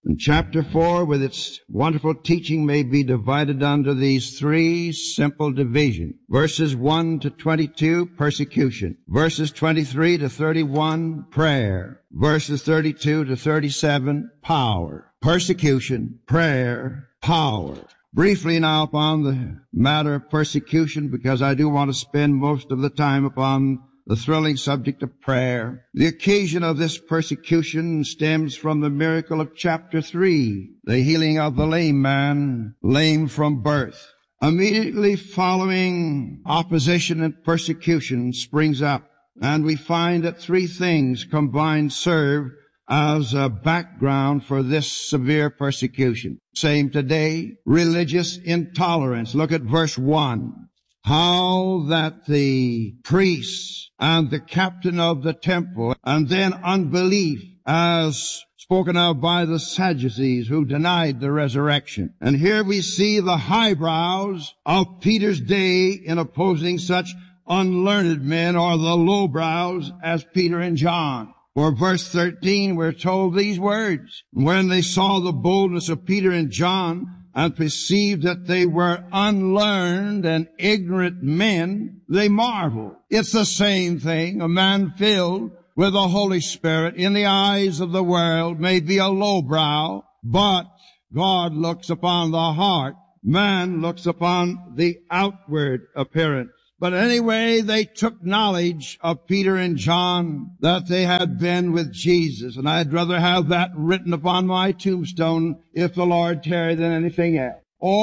And chapter 4, with its wonderful teaching, may be divided under these three simple divisions. Verses 1 to 22, persecution. Verses 23 to 31, prayer. Verses 32 to 37, power. Persecution, prayer, power. Briefly now upon the matter of persecution, because I do want to spend most of the time upon the thrilling subject of prayer. The occasion of this persecution stems from the miracle of chapter 3, the healing of the lame man, lame from birth. Immediately following opposition and persecution springs up, and we find that three things combined serve as a background for this severe persecution. Same today, religious intolerance. Look at verse 1. How that the priests and the captain of the temple, and then unbelief as spoken of by the Sadducees who denied the resurrection. And here we see the highbrows of Peter's day in opposing such unlearned men, or the lowbrows as Peter and John. For verse 13, we're told these words. When they saw the boldness of Peter and John, and perceived that they were unlearned and ignorant men, they marveled. It's the same thing. A man filled with the Holy Spirit in the eyes of the world may be a lowbrow, but God looks upon the heart. Man looks upon the outward appearance. But anyway, they took knowledge of Peter and John that they had been with Jesus. And I'd rather have that written upon my tombstone, if the Lord tarry, than anything else.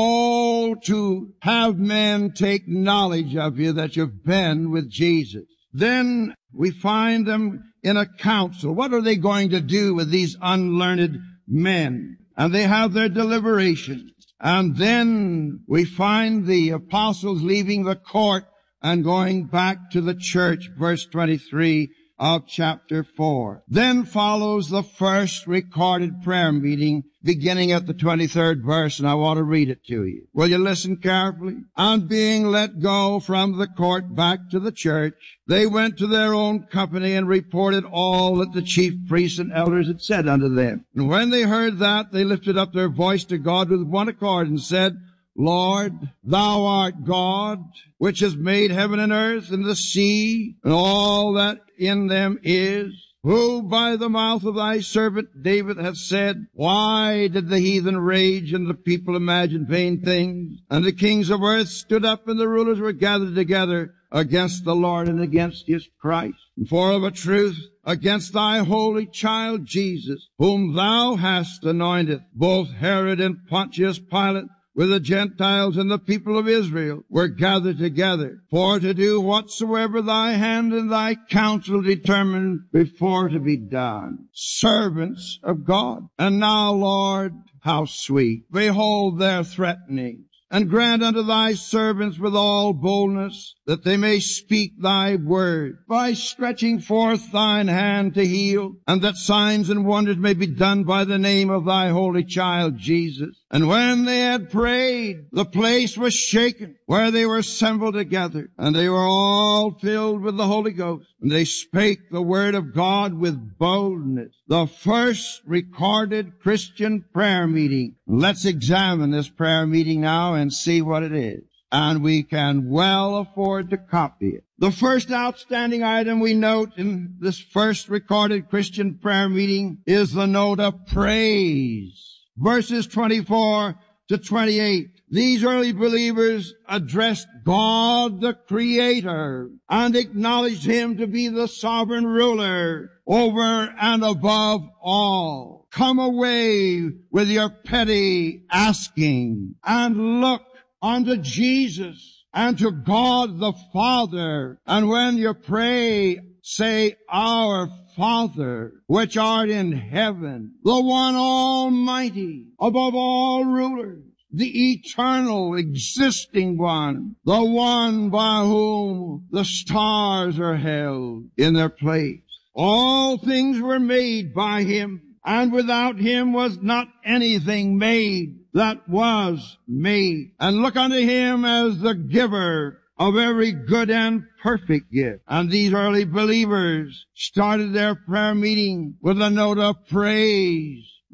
Oh, to have men take knowledge of you that you've been with Jesus. Then we find them in a council. What are they going to do with these unlearned men? And they have their deliberations. And then we find the apostles leaving the court and going back to the church, verse 23 of chapter 4. Then follows the first recorded prayer meeting, beginning at the 23rd verse, and I want to read it to you. Will you listen carefully? And being let go from the court back to the church, they went to their own company and reported all that the chief priests and elders had said unto them. And when they heard that, they lifted up their voice to God with one accord and said, Lord, thou art God, which has made heaven and earth and the sea and all that in them is, who by the mouth of thy servant David hath said, why did the heathen rage and the people imagine vain things? And the kings of earth stood up and the rulers were gathered together against the Lord and against his Christ. And for of a truth, against thy holy child Jesus, whom thou hast anointed, both Herod and Pontius Pilate, with the Gentiles and the people of Israel, were gathered together for to do whatsoever thy hand and thy counsel determined before to be done. Servants of God. And now, Lord, how sweet. Behold their threatenings. And grant unto thy servants with all boldness that they may speak thy word by stretching forth thine hand to heal, and that signs and wonders may be done by the name of thy holy child Jesus. And when they had prayed, the place was shaken where they were assembled together, and they were all filled with the Holy Ghost. And they spake the word of God with boldness. The first recorded Christian prayer meeting. Let's examine this prayer meeting now and see what it is. And we can well afford to copy it. The first outstanding item we note in this first recorded Christian prayer meeting is the note of praise. Verses 24 to 28. These early believers addressed God the Creator and acknowledged Him to be the sovereign ruler over and above all. Come away with your petty asking and look unto Jesus and to God the Father. And when you pray, say, Our Father, which art in heaven, the one almighty, above all rulers, the eternal, existing one, the one by whom the stars are held in their place. All things were made by Him, and without Him was not anything made that was made. And look unto Him as the giver of every good and perfect gift. And these early believers started their prayer meeting with a note of praise.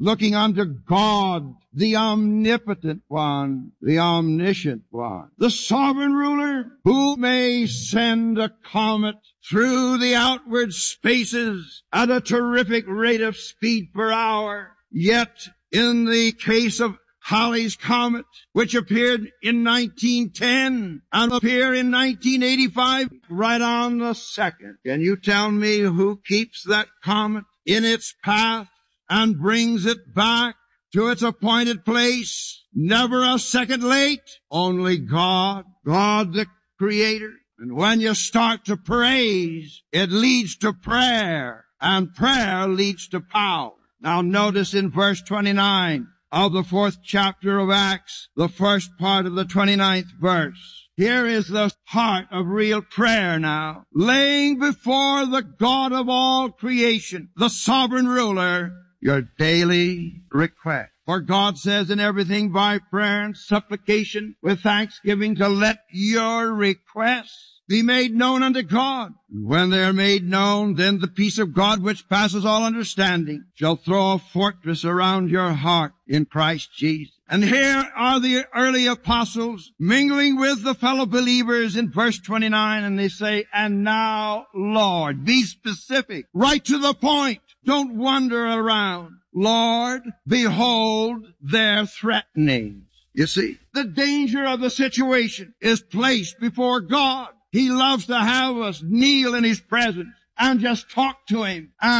looking unto God, the omnipotent one, the omniscient one, the sovereign ruler, who may send a comet through the outward spaces at a terrific rate of speed per hour. Yet, in the case of Halley's Comet, which appeared in 1910 and appeared in 1985, right on the second. Can you tell me who keeps that comet in its path and brings it back to its appointed place? Never a second late. Only God. God the Creator. And when you start to praise, it leads to prayer, and prayer leads to power. Now notice in verse 29 of the 4th chapter of Acts, the first part of the 29th verse. Here is the heart of real prayer now. Laying before the God of all creation, the sovereign ruler, your daily request. For God says in everything by prayer and supplication with thanksgiving to let your requests be made known unto God. And when they are made known, then the peace of God which passes all understanding shall throw a fortress around your heart in Christ Jesus. And here are the early apostles mingling with the fellow believers in verse 29, and they say, and now, Lord, be specific, right to the point. Don't wander around. Lord, behold their threatenings. You see, the danger of the situation is placed before God. He loves to have us kneel in His presence and just talk to Him.